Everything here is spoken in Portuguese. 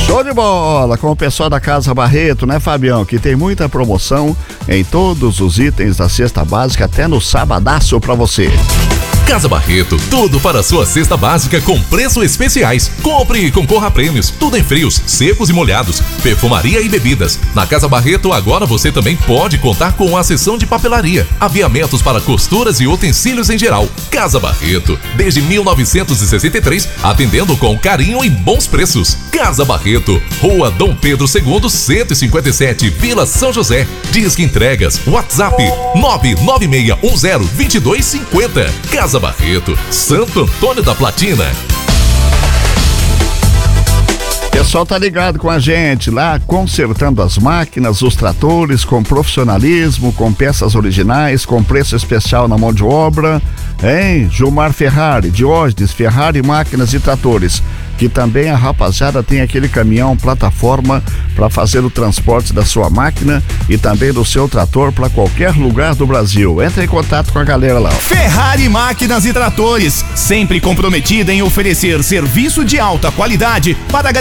Show de bola com o pessoal da Casa Barreto, né, Fabião? Que tem muita promoção em todos os itens da cesta básica, até no sabadaço pra você. Casa Barreto, tudo para a sua cesta básica com preços especiais. Compre e concorra a prêmios, tudo em frios, secos e molhados, perfumaria e bebidas. Na Casa Barreto agora você também pode contar com a seção de papelaria, aviamentos para costuras e utensílios em geral. Casa Barreto, desde 1963, atendendo com carinho e bons preços. Casa Barreto, Rua Dom Pedro II, 157, Vila São José. Disque entregas, WhatsApp 996102250. Casa Barreto, Santo Antônio da Platina. O pessoal tá ligado com a gente lá, consertando as máquinas, os tratores, com profissionalismo, com peças originais, com preço especial na mão de obra, hein? Gilmar Ferrari, Diógenes Ferrari Máquinas e Tratores, que também a rapaziada tem aquele caminhão plataforma para fazer o transporte da sua máquina e também do seu trator para qualquer lugar do Brasil. Entre em contato com a galera lá. Ferrari Máquinas e Tratores, sempre comprometida em oferecer serviço de alta qualidade para